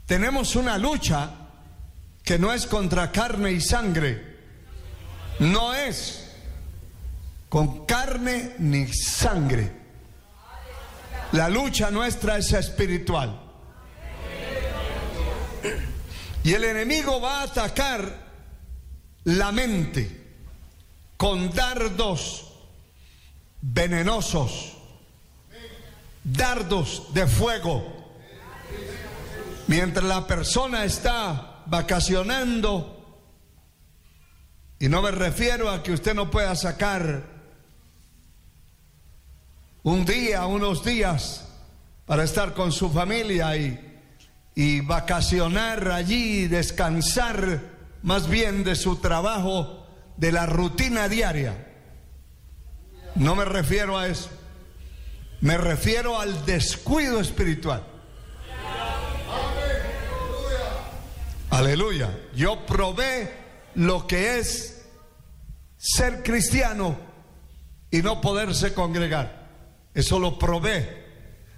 tenemos una lucha que no es contra carne y sangre, no es con carne ni sangre. La lucha nuestra es espiritual. Y el enemigo va a atacar la mente con dardos venenosos, dardos de fuego. Mientras la persona está vacacionando, y no me refiero a que usted no pueda sacar un día, unos días para estar con su familia y vacacionar allí, descansar más bien de su trabajo, de la rutina diaria. No me refiero a eso, me refiero al descuido espiritual. Aleluya. Yo probé lo que es ser cristiano y no poderse congregar. Eso lo probé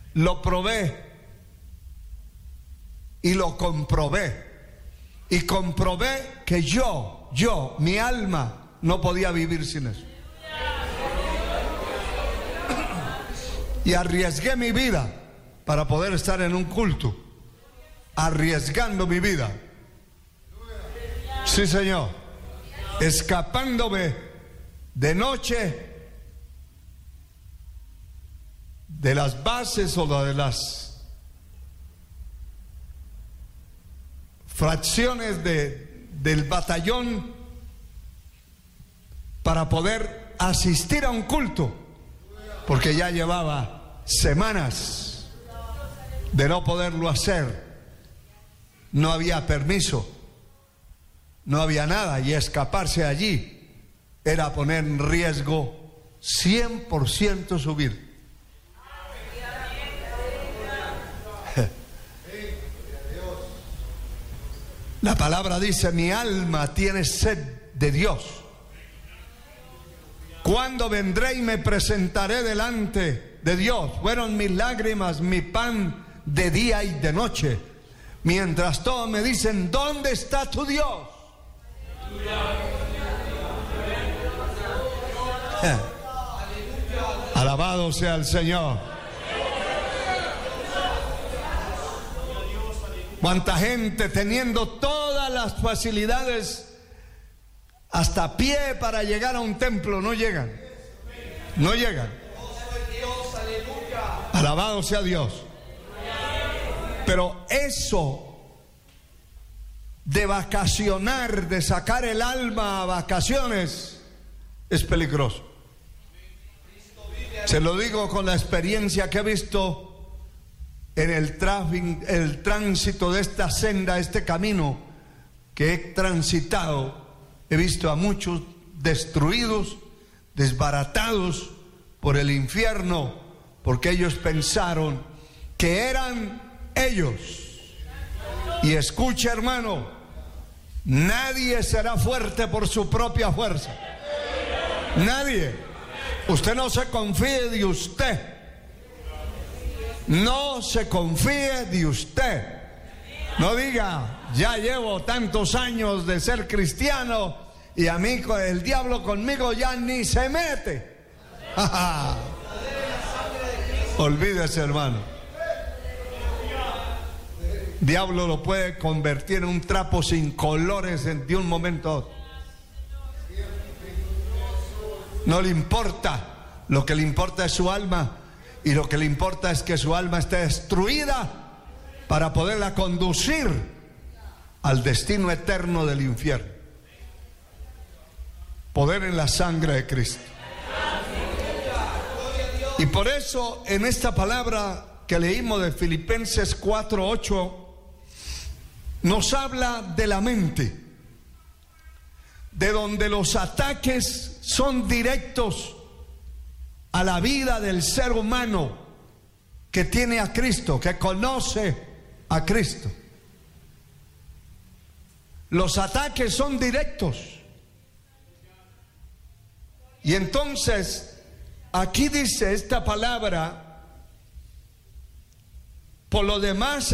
y lo comprobé. Y comprobé que mi alma no podía vivir sin eso. Y arriesgué mi vida para poder estar en un culto, arriesgando mi vida. Sí, Señor. Escapándome de noche de las bases o de las fracciones del batallón para poder asistir a un culto, porque ya llevaba semanas de no poderlo hacer. No había permiso, no había nada, y escaparse allí era poner en riesgo 100% su vida. La palabra dice: mi alma tiene sed de Dios. ¿Cuándo vendré y me presentaré delante de Dios? Fueron mis lágrimas mi pan de día y de noche, mientras todos me dicen: ¿dónde está tu Dios? Alabado sea el Señor. Cuánta gente teniendo todas las facilidades, hasta pie para llegar a un templo, no llegan. Alabado sea Dios. Pero eso de vacacionar, de sacar el alma a vacaciones, es peligroso. Se lo digo con la experiencia que he visto en el tránsito de esta senda, este camino que he transitado. He visto a muchos destruidos, desbaratados por el infierno, porque ellos pensaron que eran ellos. Y escucha, hermano, nadie será fuerte por su propia fuerza. Nadie. Usted no se confíe de usted. No se confíe de usted. No diga: ya llevo tantos años de ser cristiano y a mí el diablo conmigo ya ni se mete. Olvídese, hermano. Diablo lo puede convertir en un trapo sin colores de un momento a otro. No le importa. Lo que le importa es su alma. Y lo que le importa es que su alma esté destruida para poderla conducir al destino eterno del infierno. Poder en la sangre de Cristo. Y por eso en esta palabra que leímos de Filipenses 4:8 nos habla de la mente, de donde los ataques son directos a la vida del ser humano que tiene a Cristo, que conoce a Cristo. Los ataques son directos. Y entonces aquí dice esta palabra: por lo demás,